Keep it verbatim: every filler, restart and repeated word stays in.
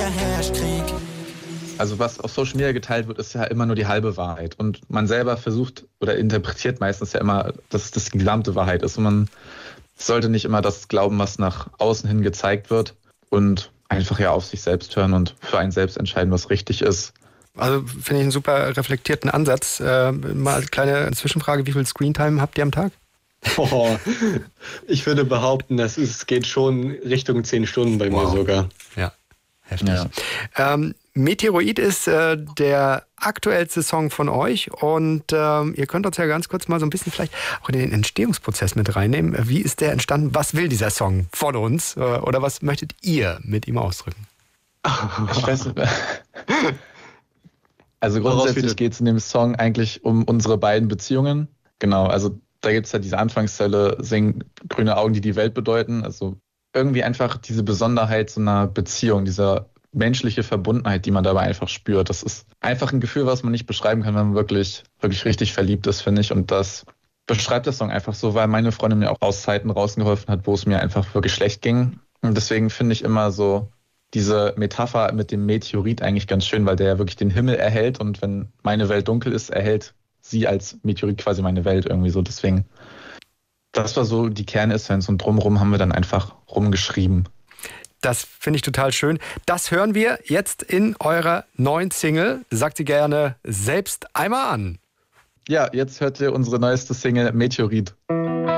hier herrscht Krieg. Also was auf Social Media geteilt wird, ist ja immer nur die halbe Wahrheit. Und man selber versucht oder interpretiert meistens ja immer, dass das die gesamte Wahrheit ist. Und man sollte nicht immer das glauben, was nach außen hin gezeigt wird. Und einfach ja auf sich selbst hören und für einen selbst entscheiden, was richtig ist. Also finde ich einen super reflektierten Ansatz. Äh, mal als kleine Zwischenfrage, wie viel Screentime habt ihr am Tag? Oh, ich würde behaupten, das ist, geht schon Richtung zehn Stunden bei wow. mir sogar. Ja, heftig. Ja. Ähm, Meteoroid ist äh, der aktuellste Song von euch und ähm, ihr könnt uns ja ganz kurz mal so ein bisschen vielleicht auch in den Entstehungsprozess mit reinnehmen. Wie ist der entstanden? Was will dieser Song von uns? Äh, oder was möchtet ihr mit ihm ausdrücken? Ich weiß nicht. Also grundsätzlich geht es in dem Song eigentlich um unsere beiden Beziehungen. Genau, also da gibt es ja diese Anfangszelle, singen grüne Augen, die die Welt bedeuten. Also irgendwie einfach diese Besonderheit so einer Beziehung, dieser menschliche Verbundenheit, die man dabei einfach spürt. Das ist einfach ein Gefühl, was man nicht beschreiben kann, wenn man wirklich, wirklich richtig verliebt ist, finde ich. Und das beschreibt der Song einfach so, weil meine Freundin mir auch aus Zeiten rausgeholfen hat, wo es mir einfach wirklich schlecht ging. Und deswegen finde ich immer so diese Metapher mit dem Meteorit eigentlich ganz schön, weil der ja wirklich den Himmel erhält. Und wenn meine Welt dunkel ist, erhält sie als Meteorit quasi meine Welt irgendwie so. Deswegen, das war so die Kernessenz und drumherum haben wir dann einfach rumgeschrieben. Das finde ich total schön. Das hören wir jetzt in eurer neuen Single. Sagt sie gerne selbst einmal an. Ja, jetzt hört ihr unsere neueste Single Meteorit.